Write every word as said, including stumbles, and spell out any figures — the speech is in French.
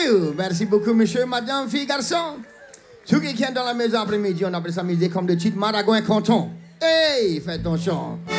you. Merci beaucoup, monsieur, madame, fille, garçon. Ceux qui viennent dans la maison après-midi, on appelle ça musique comme de titre Maragouin Canton. Hey, fais ton chant.